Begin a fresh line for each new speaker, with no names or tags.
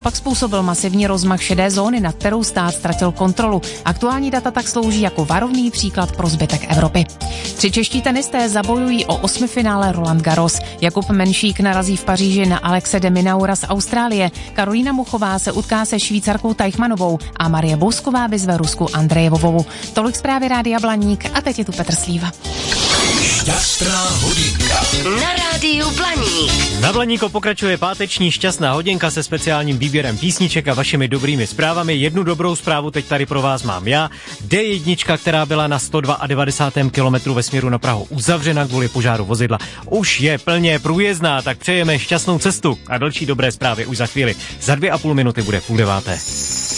Pak způsobil masivní rozmach šedé zóny, nad kterou stát ztratil kontrolu. Aktuální data tak slouží jako varovný příklad pro zbytek Evropy. 3 čeští tenisté zabojují o 8. finále Roland Garros. Jakub Menšík narazí v Paříži na Alexe de Minaura z Austrálie. Karolína Muchová se utká se Švýcarkou Teichmannovou a Marie Bousková vyzve Rusku Andrejevovu. Tolik zprávy Rádia Blaník a teď je tu Petr Slíva.
Šťastná hodinka
na Rádiu Blaník.
Na Blaníku pokračuje páteční šťastná hodinka se speciálním výběrem písniček a vašimi dobrými zprávami. Jednu dobrou zprávu teď tady pro vás mám já. D1, která byla na 192. kilometru ve směru na Prahu uzavřena kvůli požáru vozidla, už je plně průjezdná, tak přejeme šťastnou cestu a další dobré zprávy už za chvíli. Za 2,5 minuty bude 8:30.